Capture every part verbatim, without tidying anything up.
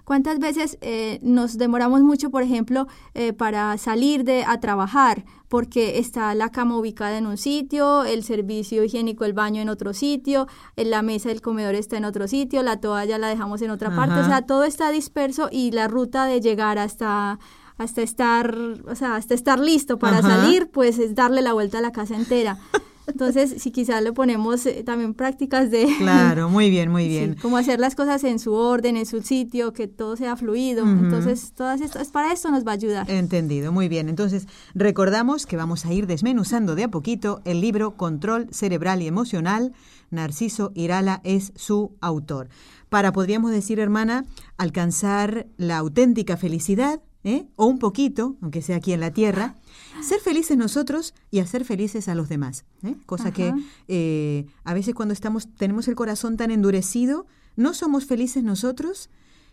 ¿Cuántas veces eh, nos demoramos mucho, por ejemplo, eh, para salir de, a trabajar? Porque está la cama ubicada en un sitio, el servicio higiénico, el baño en otro sitio, en la mesa del comedor está en otro sitio, la toalla la dejamos en otra Ajá. parte. O sea, todo está disperso y la ruta de llegar hasta... hasta estar, o sea, hasta estar listo para Ajá. salir, pues es darle la vuelta a la casa entera. Entonces, si quizás le ponemos eh, también prácticas de... Claro, muy bien, muy bien. Sí, como hacer las cosas en su orden, en su sitio, que todo sea fluido. Uh-huh. Entonces, todas estas, para esto nos va a ayudar. Entendido, muy bien. Entonces, recordamos que vamos a ir desmenuzando de a poquito el libro Control Cerebral y Emocional. Narciso Irala es su autor. Para, podríamos decir, hermana, alcanzar la auténtica felicidad, ¿eh? O un poquito, aunque sea aquí en la tierra, ser felices nosotros y hacer felices a los demás, ¿eh? Cosa Ajá. que eh, a veces cuando estamos tenemos el corazón tan endurecido, no somos felices nosotros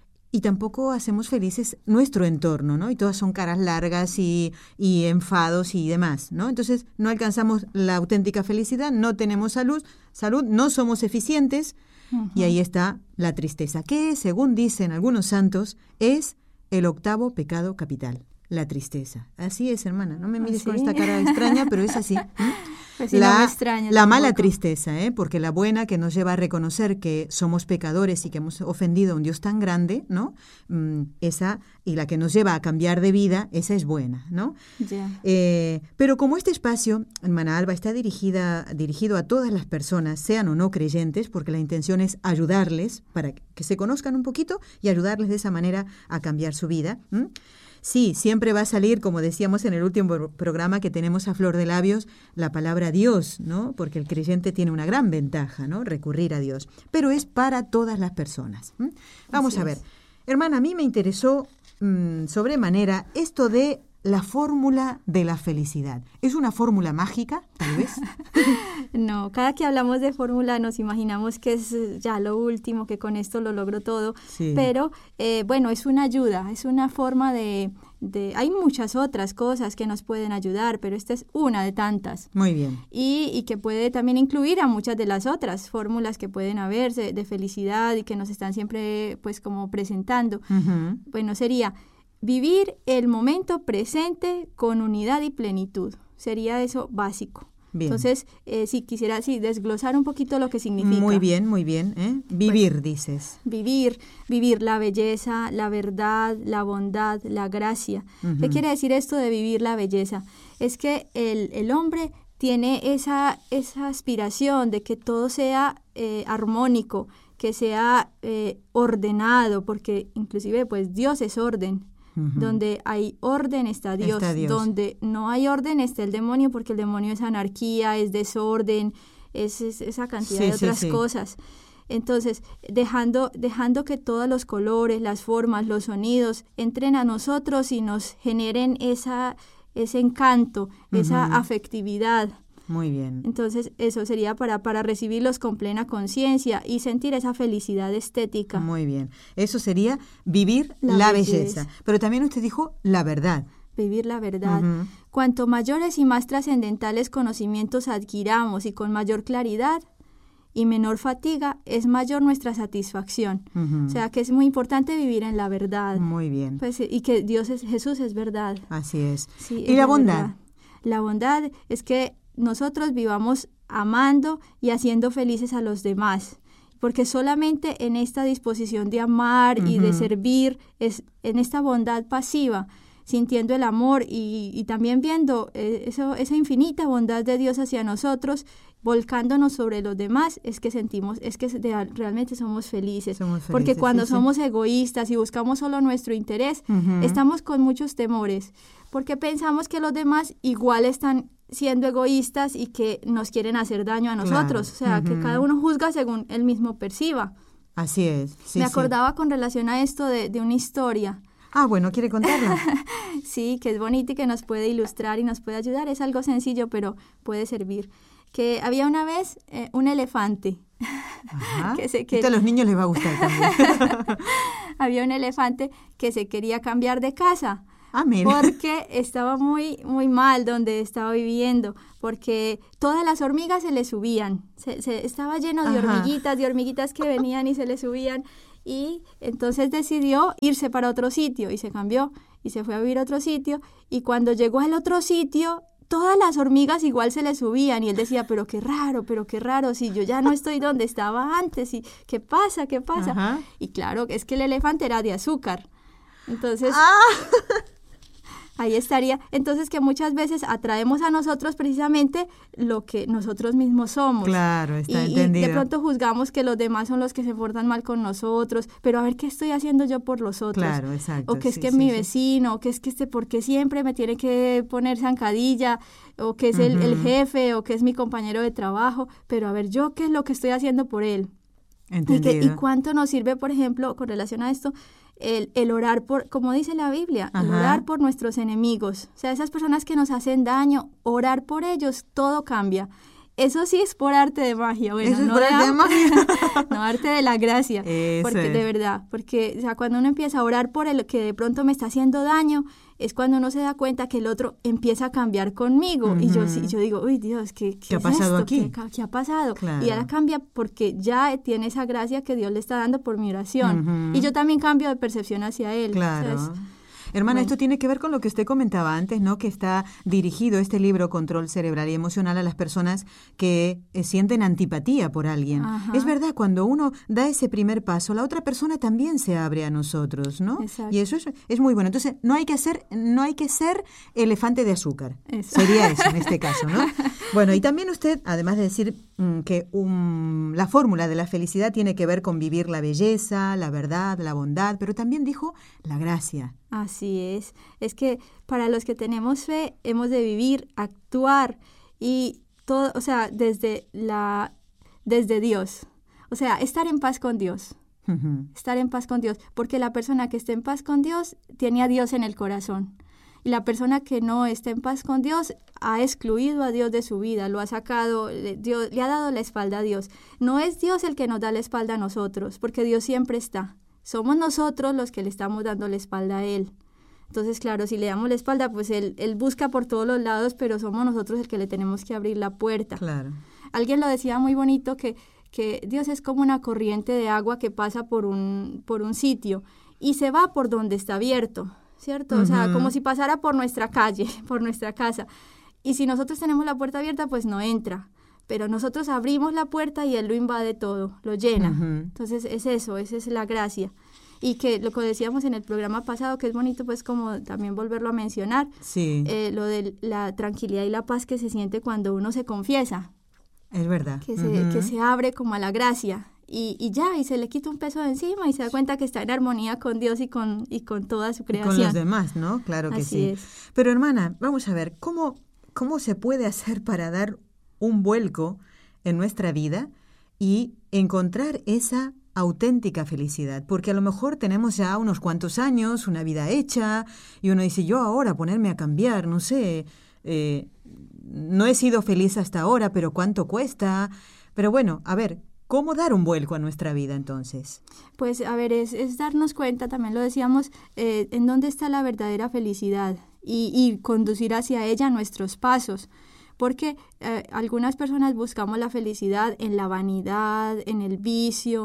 y tampoco hacemos felices nuestro entorno, ¿no? Y todas son caras largas y, y enfados y demás, ¿no? Entonces no alcanzamos la auténtica felicidad, no tenemos salud, salud, no somos eficientes Ajá. y ahí está la tristeza, que según dicen algunos santos es el octavo pecado capital, la tristeza. Así es, hermana. No me mires ¿Ah, sí? con esta cara extraña, pero es así. Pues sí, la no me extraña, la tampoco. Mala tristeza, ¿eh? Porque la buena, que nos lleva a reconocer que somos pecadores y que hemos ofendido a un Dios tan grande, ¿no? Mm, esa, y la que nos lleva a cambiar de vida, esa es buena, ¿no? Yeah. Eh, pero como este espacio, hermana Alba, está dirigida, dirigido a todas las personas, sean o no creyentes, porque la intención es ayudarles para que se conozcan un poquito y ayudarles de esa manera a cambiar su vida. ¿Mm? Sí, siempre va a salir, como decíamos en el último programa, que tenemos a flor de labios la palabra Dios, ¿no? Porque el creyente tiene una gran ventaja, ¿no? Recurrir a Dios. Pero es para todas las personas. ¿Mm? Vamos Así a ver. Es. Hermana, a mí me interesó mmm, sobremanera esto de la fórmula de la felicidad. ¿Es una fórmula mágica, tal vez? No, cada que hablamos de fórmula nos imaginamos que es ya lo último, que con esto lo logro todo, sí. pero eh, bueno, es una ayuda, es una forma de, de... Hay muchas otras cosas que nos pueden ayudar, pero esta es una de tantas. Muy bien. Y, y que puede también incluir a muchas de las otras fórmulas que pueden haberse de felicidad y que nos están siempre pues como presentando. Uh-huh. Bueno, sería... vivir el momento presente con unidad y plenitud. Sería eso básico. Bien. Entonces, eh, si quisiera sí, desglosar un poquito lo que significa. Muy bien, muy bien. ¿eh? Vivir, pues, dices. Vivir, vivir la belleza, la verdad, la bondad, la gracia. Uh-huh. ¿Qué quiere decir esto de vivir la belleza? Es que el, el hombre tiene esa, esa aspiración de que todo sea eh, armónico, que sea eh, ordenado, porque inclusive pues Dios es orden. Uh-huh. Donde hay orden está Dios. está Dios, donde no hay orden está el demonio, porque el demonio es anarquía, es desorden, es, es esa cantidad sí, de otras sí, sí. cosas. Entonces, dejando, dejando que todos los colores, las formas, los sonidos entren a nosotros y nos generen esa, ese encanto, uh-huh. esa afectividad. Muy bien. Entonces, eso sería para, para recibirlos con plena conciencia y sentir esa felicidad estética. Muy bien. Eso sería vivir la, la belleza. belleza. Pero también usted dijo la verdad. Vivir la verdad. Uh-huh. Cuanto mayores y más trascendentales conocimientos adquiramos y con mayor claridad y menor fatiga, es mayor nuestra satisfacción. Uh-huh. O sea, que es muy importante vivir en la verdad. Muy bien. Pues, y que Dios es, Jesús es verdad. Así es. Sí, ¿Y es la bondad? Verdad. La bondad es que nosotros vivamos amando y haciendo felices a los demás, porque solamente en esta disposición de amar uh-huh. y de servir, es en esta bondad pasiva, sintiendo el amor y, y también viendo eh, eso, esa infinita bondad de Dios hacia nosotros, volcándonos sobre los demás, es que sentimos, es que de, realmente somos felices. somos felices. Porque cuando sí, somos sí. egoístas y buscamos solo nuestro interés, uh-huh. estamos con muchos temores, porque pensamos que los demás igual están siendo egoístas y que nos quieren hacer daño a nosotros. Claro. O sea, uh-huh. que cada uno juzga según él mismo perciba. Así es. Sí, Me acordaba sí. con relación a esto de, de una historia. Ah, bueno, ¿quiere contarla? Sí, que es bonita y que nos puede ilustrar y nos puede ayudar. Es algo sencillo, pero puede servir. Que había una vez eh, un elefante. Ajá. que se, que... Esto a los niños les va a gustar también. Había un elefante que se quería cambiar de casa. Ah, mira. Porque estaba muy, muy mal donde estaba viviendo, porque todas las hormigas se le subían. Se, se, estaba lleno de Ajá. hormiguitas, de hormiguitas que venían y se le subían. y entonces decidió irse para otro sitio y se cambió y se fue a vivir a otro sitio y cuando llegó al otro sitio todas las hormigas igual se le subían y él decía, pero qué raro, pero qué raro, si yo ya no estoy donde estaba antes, y ¿qué pasa, qué pasa? Ajá. Y claro, es que el elefante era de azúcar, entonces... ¡Ah! Ahí estaría. Entonces que muchas veces atraemos a nosotros precisamente lo que nosotros mismos somos. Claro, está y, entendido. Y de pronto juzgamos que los demás son los que se portan mal con nosotros, pero a ver qué estoy haciendo yo por los otros. Claro, exacto. O que es sí, que sí, mi sí. vecino, o que es que este, porque siempre me tiene que poner zancadilla, o que es el, Ujú. el jefe, o que es mi compañero de trabajo, pero a ver yo qué es lo que estoy haciendo por él. Entendido. Y, que, y cuánto nos sirve, por ejemplo, con relación a esto, el, el orar por, como dice la Biblia, Ajá. el orar por nuestros enemigos. O sea, esas personas que nos hacen daño, orar por ellos, todo cambia. Eso sí es por arte de magia. Bueno, Eso es no por arte de magia. no, arte de la gracia. Eso porque es. de verdad, porque o sea, cuando uno empieza a orar por el que de pronto me está haciendo daño, es cuando uno se da cuenta que el otro empieza a cambiar conmigo. Ujú. Y yo sí, yo digo, uy Dios, ¿qué, qué, ¿Qué ha es pasado esto? aquí? ¿Qué, qué ha pasado? Claro. Y ahora cambia porque ya tiene esa gracia que Dios le está dando por mi oración. Ujú. Y yo también cambio de percepción hacia él. Claro. ¿Sabes? Hermana, Bueno. esto tiene que ver con lo que usted comentaba antes, ¿no? Que está dirigido este libro, Control Cerebral y Emocional, a las personas que eh, sienten antipatía por alguien. Ajá. Es verdad, cuando uno da ese primer paso, la otra persona también se abre a nosotros, ¿no? Exacto. Y eso es, es muy bueno. Entonces, no hay que hacer, no hay que ser elefante de azúcar. Eso. Sería eso en este caso, ¿no? Bueno, y también usted, además de decir mm, que um, la fórmula de la felicidad tiene que ver con vivir la belleza, la verdad, la bondad, pero también dijo la gracia. Así es. Es que para los que tenemos fe hemos de vivir, actuar y todo, o sea, desde la desde Dios. O sea, estar en paz con Dios. Ujú. Estar en paz con Dios, porque la persona que esté en paz con Dios tiene a Dios en el corazón. Y la persona que no está en paz con Dios ha excluido a Dios de su vida, lo ha sacado, le, Dios, le ha dado la espalda a Dios. No es Dios el que nos da la espalda a nosotros, porque Dios siempre está. Somos nosotros los que le estamos dando la espalda a Él. Entonces, claro, si le damos la espalda, pues Él, él busca por todos los lados, pero somos nosotros el que le tenemos que abrir la puerta. Claro. Alguien lo decía muy bonito, que, que Dios es como una corriente de agua que pasa por un, por un sitio y se va por donde está abierto, ¿cierto? O sea, Ujú. como si pasara por nuestra calle, por nuestra casa. Y si nosotros tenemos la puerta abierta, pues no entra. Pero nosotros abrimos la puerta y Él lo invade todo, lo llena. Ujú. Entonces es eso, esa es la gracia. Y que lo que decíamos en el programa pasado, que es bonito pues como también volverlo a mencionar, Sí, eh, lo de la tranquilidad y la paz que se siente cuando uno se confiesa, es verdad. que se, Ujú. que se abre como a la gracia. Y, y ya, y se le quita un peso de encima y se da cuenta que está en armonía con Dios y con, y con toda su Y creación. con los demás, ¿no? Claro que Así sí. es. Pero hermana, vamos a ver, ¿cómo, cómo se puede hacer para dar un vuelco en nuestra vida y encontrar esa auténtica felicidad? Porque a lo mejor tenemos ya unos cuantos años, una vida hecha, y uno dice, yo ahora ponerme a cambiar, no sé, eh, no he sido feliz hasta ahora, pero ¿cuánto cuesta? Pero bueno, a ver, ¿cómo dar un vuelco a nuestra vida entonces? Pues a ver, es, es darnos cuenta, también lo decíamos, eh, en dónde está la verdadera felicidad y, y conducir hacia ella nuestros pasos. Porque eh, algunas personas buscamos la felicidad en la vanidad, en el vicio,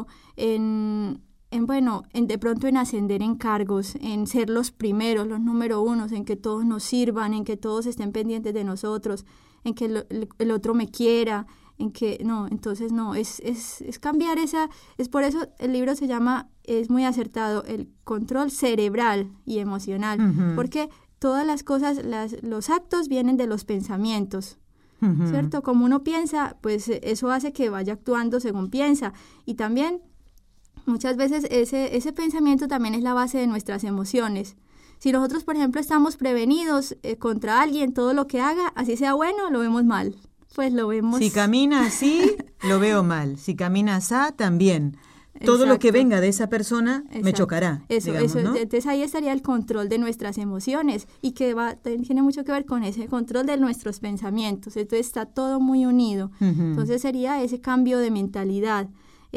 en, en bueno, en de pronto en ascender en cargos, en ser los primeros, los número unos, en que todos nos sirvan, en que todos estén pendientes de nosotros, en que el, el, el otro me quiera, en que no, entonces no, es, es, es cambiar esa, es por eso el libro se llama, es muy acertado, el control cerebral y emocional, Ujú. porque todas las cosas, las, los actos vienen de los pensamientos. Ujú. ¿Cierto? Como uno piensa, pues eso hace que vaya actuando según piensa. Y también, muchas veces, ese, ese pensamiento también es la base de nuestras emociones. Si nosotros, por ejemplo, estamos prevenidos eh, contra alguien, todo lo que haga, así sea bueno, lo vemos mal. Pues lo vemos... Si camina así, lo veo mal. Si camina así, también. Todo lo que Exacto. venga de esa persona me Exacto. chocará. Eso, digamos, eso. ¿no? Entonces ahí estaría el control de nuestras emociones y que va, tiene mucho que ver con ese control de nuestros pensamientos. Entonces está todo muy unido. Ujú. Entonces sería ese cambio de mentalidad,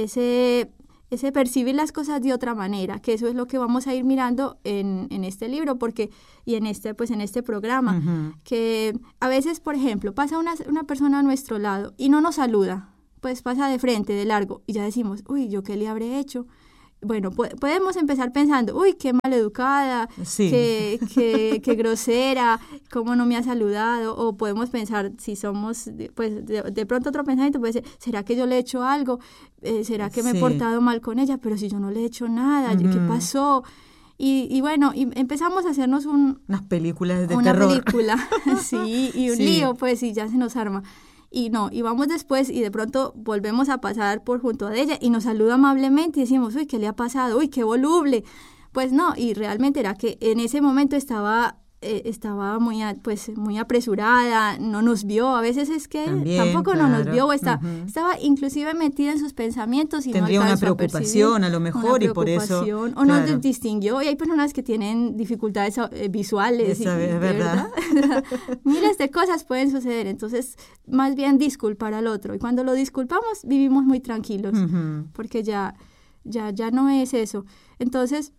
ese, ese percibir las cosas de otra manera, que eso es lo que vamos a ir mirando en, en este libro porque y en este, pues en este programa. Ujú. Que a veces, por ejemplo, pasa una, una persona a nuestro lado y no nos saluda. Pues pasa de frente, de largo, y ya decimos, uy, ¿yo qué le habré hecho? bueno, po- podemos empezar pensando, uy, qué maleducada, Sí. qué, qué, qué grosera, cómo no me ha saludado, o podemos pensar, si somos, de- pues de, de pronto otro pensamiento puede ser, ¿será que yo le he hecho algo? Eh, ¿será que me he Sí. portado mal con ella? Pero si yo no le he hecho nada, ¿qué Ujú. pasó? Y, y bueno, y empezamos a hacernos un, Unas películas de una terror. película, sí, y un Sí. lío, pues, y ya se nos arma. Y no, y vamos después y de pronto volvemos a pasar por junto a ella y nos saluda amablemente y decimos, uy, ¿qué le ha pasado? Uy, qué voluble. Pues no, y realmente era que en ese momento estaba, eh, estaba muy, a- pues, muy apresurada, no nos vio, a veces es que También, tampoco no nos claro. vio, o está, Ujú. estaba inclusive metida en sus pensamientos y Tendría no una alcanzó a preocupación, percibir, a lo mejor, una y por eso, preocupación, o no claro. dis- distinguió, y hay personas que tienen dificultades eh, visuales, y, Esa y es de verdad. verdad, miles de cosas pueden suceder, entonces más bien disculpar al otro, y cuando lo disculpamos vivimos muy tranquilos, Ujú. porque ya, ya, ya no es eso. Entonces,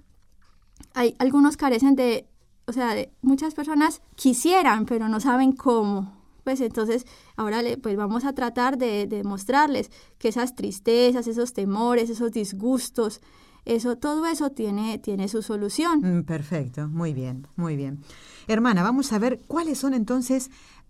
hay algunos carecen de, o sea, de, muchas personas quisieran, pero no saben cómo. Pues entonces, ahora le, pues vamos a tratar de, de mostrarles que esas tristezas, esos temores, esos disgustos, eso, todo eso tiene, tiene su solución. Mm, Perfecto, muy bien, muy bien. Hermana, vamos a ver cuáles son entonces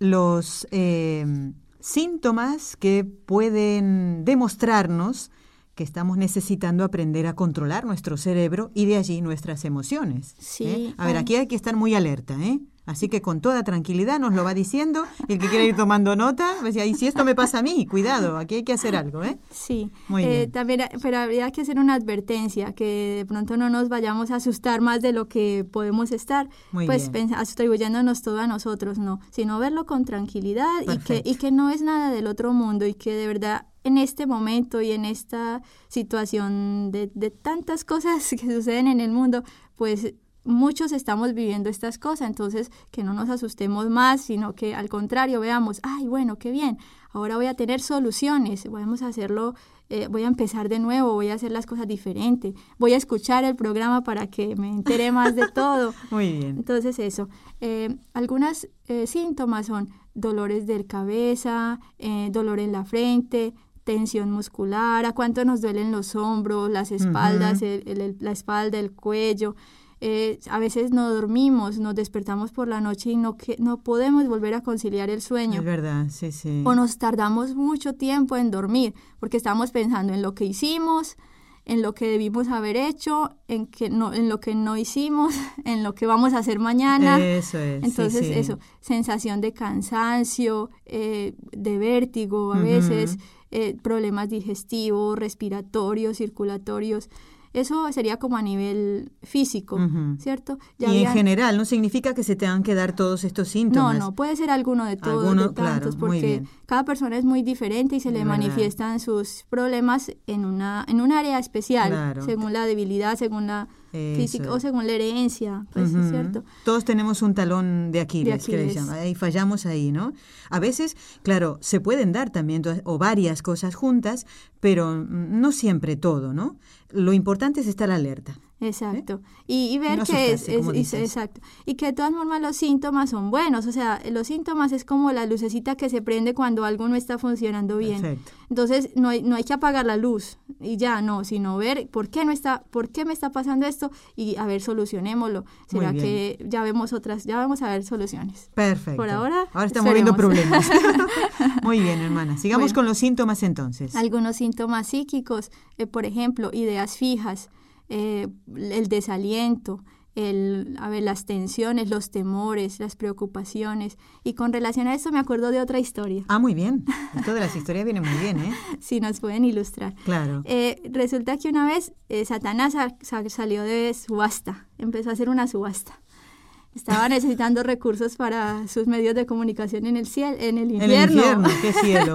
los eh, síntomas que pueden demostrarnos que estamos necesitando aprender a controlar nuestro cerebro y de allí nuestras emociones. Sí, ¿eh? A ver, ay. aquí hay que estar muy alerta, ¿eh? Así que con toda tranquilidad nos lo va diciendo. Y el que quiera ir tomando nota, va a decir, "Ay, si esto me pasa a mí, cuidado, aquí hay que hacer algo, ¿eh?" Sí, Muy eh, bien. también, pero habría que hacer una advertencia, que de pronto no nos vayamos a asustar más de lo que podemos estar, Muy pues bien. pens- atribuyéndonos todo a nosotros, no, sino verlo con tranquilidad y que, Perfecto. y que no es nada del otro mundo y que de verdad en este momento y en esta situación de, de tantas cosas que suceden en el mundo, pues muchos estamos viviendo estas cosas, entonces que no nos asustemos más, sino que al contrario veamos, ay, bueno, qué bien, ahora voy a tener soluciones, vamos a hacerlo, eh, voy a empezar de nuevo, voy a hacer las cosas diferente, voy a escuchar el programa para que me entere más de todo. Muy bien. Entonces eso, eh, algunos eh, síntomas son dolores de cabeza, eh, dolor en la frente, tensión muscular, a cuánto nos duelen los hombros, las espaldas, Ujú. el- el- el- la espalda, el cuello. Eh, a veces no dormimos, nos despertamos por la noche y no, que, no podemos volver a conciliar el sueño. Es verdad, sí, sí. O nos tardamos mucho tiempo en dormir porque estamos pensando en lo que hicimos, en lo que debimos haber hecho, en, que no, en lo que no hicimos, en lo que vamos a hacer mañana. Eso es. sí, Entonces, sí. eso, sensación de cansancio, eh, de vértigo a Ujú. veces, eh, problemas digestivos, respiratorios, circulatorios. Eso sería como a nivel físico, Ujú. ¿cierto? Y había- en general, no significa que se tengan que dar todos estos síntomas. No, no, puede ser alguno de todos, Alguno, de tantos, claro, muy porque bien. cada persona es muy diferente y se Es le verdad. manifiestan sus problemas en una en un área especial, Claro. según la debilidad, según la Eso física es. o según la herencia, pues Ujú. es cierto. Todos tenemos un talón de Aquiles, De que le Aquiles. llaman. Ahí fallamos ahí, ¿no? A veces, claro, se pueden dar también to- o varias cosas juntas, pero mm, no siempre todo, ¿no? Lo importante es estar alerta. Exacto. Y, y ver no que es, asustarse, como es- y- dices. exacto. Y que de todas formas los síntomas son buenos. O sea, los síntomas es como la lucecita que se prende cuando algo no está funcionando bien. Perfecto. Entonces, no hay, no hay que apagar la luz y ya, no, sino ver por qué no está, por qué me está pasando esto y a ver, solucionémoslo. Muy ¿Será bien. que ya vemos otras, ya vamos a ver soluciones? Perfecto. Por ahora, Ahora estamos viendo esperemos. problemas. Muy bien, hermana. Sigamos Bueno. con los síntomas entonces. Algunos síntomas psíquicos, eh, por ejemplo, ideas fijas, eh, el desaliento, el, a ver, las tensiones, los temores, las preocupaciones. Y con relación a esto me acuerdo de otra historia, Ah, muy bien. Esto de las historias viene muy bien, ¿eh? si nos pueden ilustrar. Claro. Eh, resulta que una vez eh, Satanás sa- sa- salió de subasta, empezó a hacer una subasta. Estaba necesitando recursos para sus medios de comunicación en el cielo, en el En infierno. el infierno, qué cielo.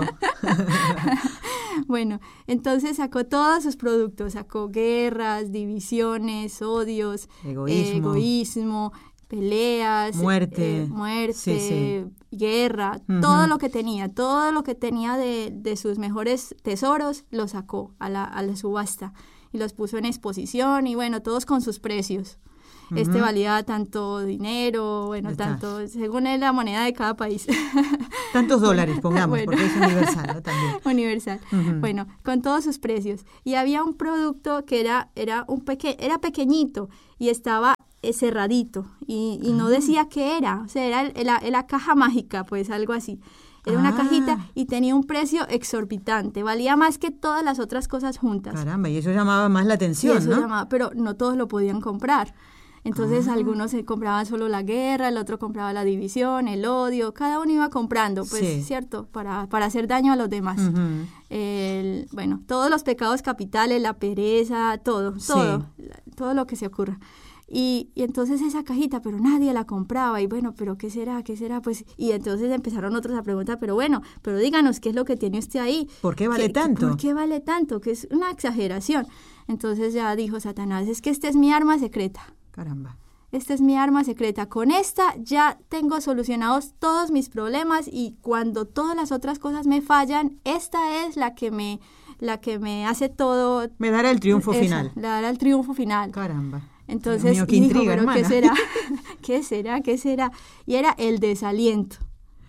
Bueno, entonces sacó todos sus productos, sacó guerras, divisiones, odios, Egoísmo. eh, egoísmo, peleas, Muerte. eh, muerte, Sí, sí. guerra, Ujú. todo lo que tenía, todo lo que tenía de, de sus mejores tesoros, lo sacó a la, a la subasta y los puso en exposición y bueno, todos con sus precios. Uh-huh. Este valía tanto dinero, bueno, Está. tanto, según la moneda de cada país. Tantos dólares, pongamos, Bueno. porque es universal, ¿no? También. Universal. Uh-huh. Bueno, con todos sus precios. Y había un producto que era, era, un peque- era pequeñito y estaba eh, cerradito y, y no Ah. decía qué era. O sea, era el- la, la caja mágica, pues algo así. Era una Ah. cajita y tenía un precio exorbitante. Valía más que todas las otras cosas juntas. Caramba, y eso llamaba más la Y atención, eso ¿no? llamaba, pero no todos lo podían comprar. Entonces Ah. algunos se compraban solo la guerra, el otro compraba la división, el odio, cada uno iba comprando, pues, Sí. ¿cierto? Para, para hacer daño a los demás. Ujú. El, bueno, todos los pecados capitales, la pereza, todo, Sí. todo, la- todo lo que se ocurra. Y, y entonces esa cajita, pero nadie la compraba, y bueno, pero ¿qué será? ¿Qué será? Pues, y entonces empezaron otros a preguntar, pero bueno, pero díganos, ¿qué es lo que tiene usted ahí? ¿Por qué vale ¿Qué- tanto? ¿Por qué vale tanto? Que es una exageración. Entonces ya dijo Satanás, es que esta es mi arma secreta. Caramba. Esta es mi arma secreta. Con esta ya tengo solucionados todos mis problemas y cuando todas las otras cosas me fallan, esta es la que me, la que me hace todo. Me dará el triunfo esa, final. Le dará el triunfo final. Caramba. Entonces, Dios mío, qué y dijo, intriga, ¿pero hermana. qué será? ¿Qué será? ¿Qué será? Y era el desaliento.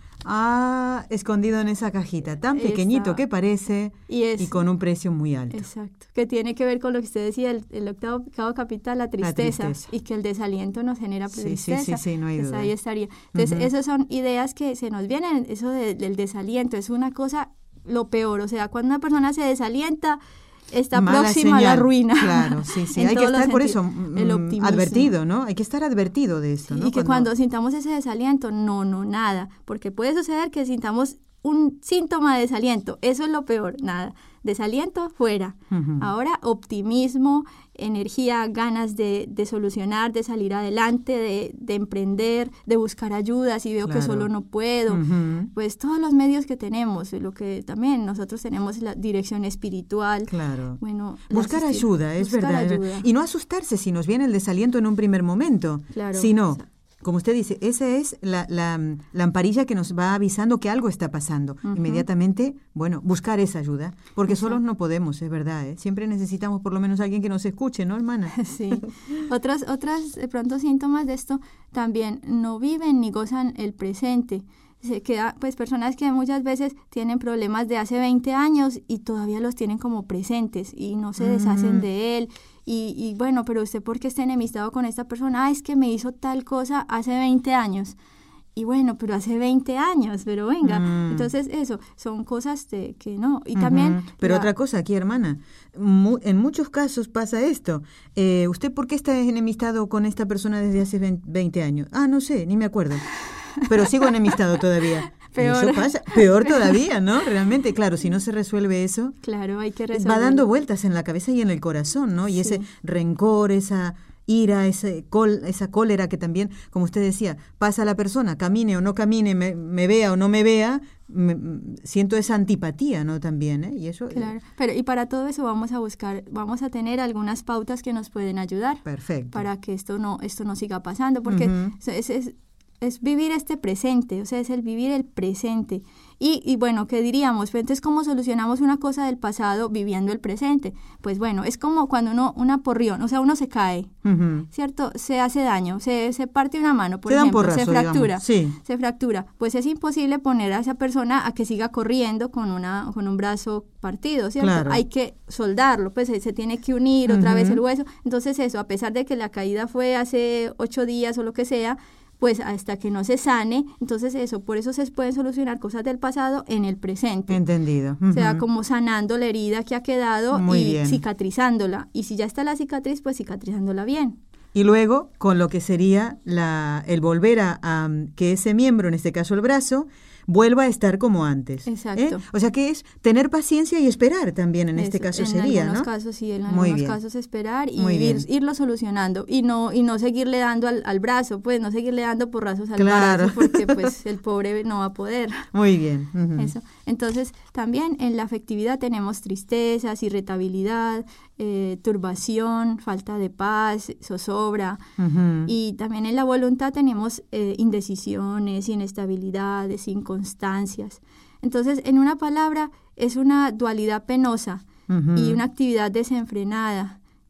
Ah, escondido en esa cajita, tan pequeñito Estaba. que parece Y es- y con un precio muy alto. Exacto, que tiene que ver con lo que usted decía, el, el octavo pecado capital, la tristeza, tristeza. y que el desaliento nos genera Sí, sí, tristeza. sí, sí, no hay Entonces, duda. ahí estaría. Entonces, Ujú. esas son ideas que se nos vienen, eso de- del desaliento, es una cosa lo peor, o sea, cuando una persona se desalienta, está Mala próxima a la señal. ruina. Claro, sí, sí. En Hay que todos los estar por eso sentidos. mm, El optimismo. advertido, ¿no? Hay que estar advertido de esto, Sí, ¿no? y que cuando... sintamos ese desaliento, no, no, nada, porque puede suceder que sintamos un síntoma de desaliento, eso es lo peor, nada, desaliento fuera. Ujú. Ahora optimismo, energía, ganas de, de solucionar, de salir adelante, de, de emprender, de buscar ayuda si veo Claro. que solo no puedo, Ujú. pues todos los medios que tenemos, lo que también nosotros tenemos la dirección espiritual. Claro. Bueno, las Buscar esti- ayuda, es buscar verdad. es verdad. ayuda. Y no asustarse si nos viene el desaliento en un primer momento, Claro, sino, o sea- como usted dice, esa es la, la mm, lamparilla que nos va avisando que algo está pasando. Ujú. Inmediatamente, bueno, buscar esa ayuda, porque Exacto. solos no podemos, es verdad. ¿eh? Siempre necesitamos por lo menos alguien que nos escuche, ¿no, hermana? Sí. Otras, otras de pronto síntomas de esto también no viven ni gozan el presente. Se queda, pues personas que muchas veces tienen problemas de hace veinte años y todavía los tienen como presentes y no se deshacen Mm. de él. Y, y bueno, pero usted ¿por qué está enemistado con esta persona? Ah, es que me hizo tal cosa hace veinte años. Y bueno, pero hace veinte años, pero venga. Mm. Entonces eso, son cosas de que no. Y también... Ujú. Pero la- otra cosa aquí, hermana, mu- en muchos casos pasa esto. Eh, ¿Usted por qué está enemistado con esta persona desde hace veinte años? Ah, no sé, ni me acuerdo. Pero sigo enemistado todavía. Y Peor. eso pasa, peor todavía, ¿no? Realmente, claro, si no se resuelve eso, Claro, hay que va resolver. dando vueltas en la cabeza y en el corazón, ¿no? Y Sí. ese rencor, esa ira, ese col- esa cólera que también, como usted decía, pasa a la persona, camine o no camine, me, me vea o no me vea, me- m- siento esa antipatía, ¿no? También, ¿eh? Y eso... eh, Claro, pero y para todo eso vamos a buscar, vamos a tener algunas pautas que nos pueden ayudar Perfecto. para que esto no, esto no siga pasando, porque Ujú. es, es, es vivir este presente, o sea, es el vivir el presente. Y, y bueno, ¿qué diríamos? Pues entonces, ¿cómo solucionamos una cosa del pasado viviendo el presente? Pues bueno, es como cuando uno, una porrión, o sea, uno se cae, Ujú. ¿cierto? Se hace daño, se, se parte una mano, por Se da un ejemplo, porrazo, se fractura, digamos. Sí. se fractura. Pues es imposible poner a esa persona a que siga corriendo con una con un brazo partido, ¿cierto? Claro. Hay que soldarlo, pues se, se tiene que unir otra vez Ujú. el hueso. Entonces eso, a pesar de que la caída fue hace ocho días o lo que sea, pues hasta que no se sane, entonces eso, por eso se pueden solucionar cosas del pasado en el presente. Entendido. O sea, Ujú. como sanando la herida que ha quedado Muy y bien. cicatrizándola. Y si ya está la cicatriz, pues cicatrizándola bien. Y luego, con lo que sería la, el volver a, a que ese miembro, en este caso el brazo, vuelva a estar como antes. Exacto. ¿eh? O sea que es tener paciencia y esperar también en este Eso, caso en sería, algunos ¿no? casos sí, en Muy algunos bien. casos esperar y Muy ir, bien. irlo solucionando y no y no seguirle dando al, al brazo, pues no seguirle dando porrazos al Claro. brazo porque pues el pobre no va a poder. Muy bien. Ujú. Eso. Entonces, también en la afectividad tenemos tristezas, irritabilidad, eh, turbación, falta de paz, zozobra. Ujú. Y también en la voluntad tenemos eh, indecisiones, inestabilidades, inconstancias. Entonces, en una palabra, es una dualidad penosa Ujú. y una actividad desenfrenada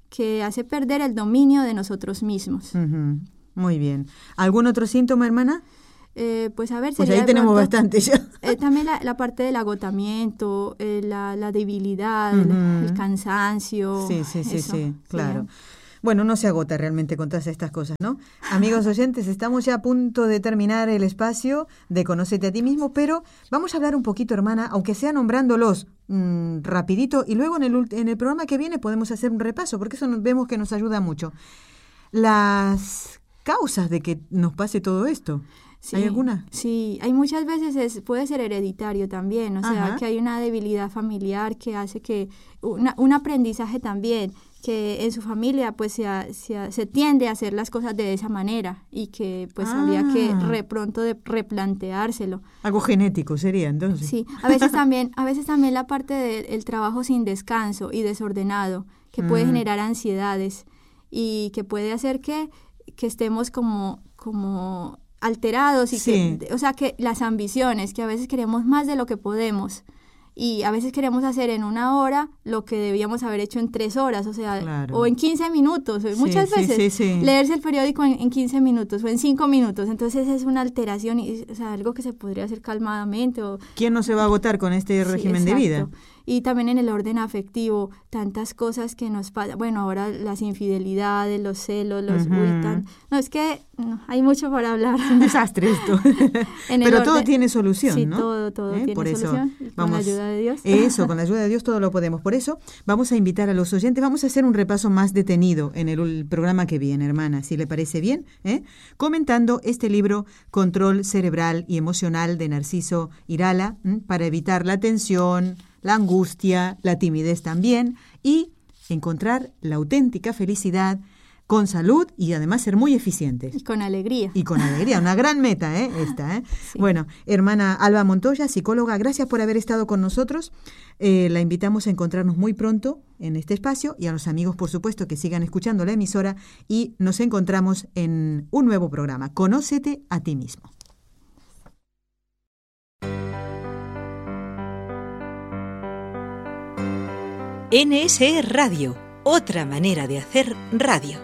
que hace perder el dominio de nosotros mismos. Uh-huh. Muy bien. ¿Algún otro síntoma, hermana? Eh, pues a ver, pues sería ahí tenemos pronto, bastante ya. Eh, también la, la parte del agotamiento, eh, la, la debilidad, uh-huh. el, el cansancio. Sí, sí, sí, eso, sí, claro. sería... Bueno, uno se agota realmente con todas estas cosas, ¿no? Amigos oyentes, estamos ya a punto de terminar el espacio de Conócete a ti mismo, pero vamos a hablar un poquito, hermana, aunque sea nombrándolos mmm, rapidito, y luego en el, en el programa que viene podemos hacer un repaso, porque eso nos, vemos que nos ayuda mucho. Las causas de que nos pase todo esto. Sí, ¿Hay alguna? Sí, hay muchas veces es, puede ser hereditario también, o sea, Ajá. que hay una debilidad familiar que hace que, una, un aprendizaje también, que en su familia pues se, se, se tiende a hacer las cosas de esa manera y que pues ah. había que de pronto de replanteárselo. Algo genético sería entonces. Sí, a veces también, a veces también la parte del trabajo sin descanso y desordenado, que puede mm. generar ansiedades y que puede hacer que, que estemos como, como alterados y sí. que, o sea, que las ambiciones, que a veces queremos más de lo que podemos. Y a veces queremos hacer en una hora lo que debíamos haber hecho en tres horas, o sea, claro. o en quince minutos. Sí, muchas veces sí, sí, sí. leerse el periódico en, en quince minutos o en cinco minutos. Entonces es una alteración, y, o sea, algo que se podría hacer calmadamente. O, ¿Quién no se va a agotar con este sí, régimen exacto. de vida? Y también en el orden afectivo, tantas cosas que nos pasan. Bueno, ahora las infidelidades, los celos, los uh-huh. uy, tan, no, es que no, hay mucho para hablar. Es un desastre esto. Pero orden, todo tiene solución, sí, ¿no? Sí, todo, todo ¿Eh? tiene Por solución. Eso, con vamos, la ayuda de Dios. Eso, con la ayuda de Dios todo lo podemos. Por eso vamos a invitar a los oyentes, vamos a hacer un repaso más detenido en el, el programa que viene, hermana, si le parece bien, ¿eh? Comentando este libro, Control Cerebral y Emocional, de Narciso Irala, ¿m? Para evitar la tensión, la angustia, la timidez también, y encontrar la auténtica felicidad con salud y además ser muy eficientes. Y con alegría. Y con alegría, una gran meta, ¿eh? Esta, ¿eh? Sí. Bueno, hermana Alba Montoya, psicóloga, gracias por haber estado con nosotros. Eh, la invitamos a encontrarnos muy pronto en este espacio y a los amigos, por supuesto, que sigan escuchando la emisora, y nos encontramos en un nuevo programa. Conócete a ti mismo. N S E Radio, otra manera de hacer radio.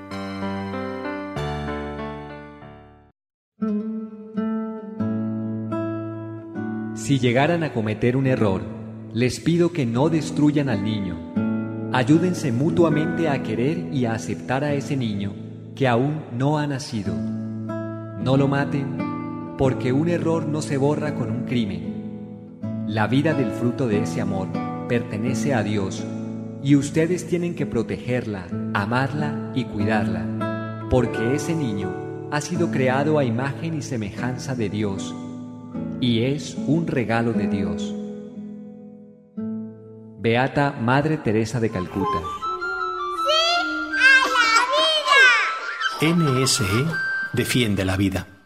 Si llegaran a cometer un error, les pido que no destruyan al niño. Ayúdense mutuamente a querer y a aceptar a ese niño que aún no ha nacido. No lo maten, porque un error no se borra con un crimen. La vida del fruto de ese amor pertenece a Dios, y ustedes tienen que protegerla, amarla y cuidarla, porque ese niño ha sido creado a imagen y semejanza de Dios, y es un regalo de Dios. Beata Madre Teresa de Calcuta. ¡Sí a la vida! N S E defiende la vida.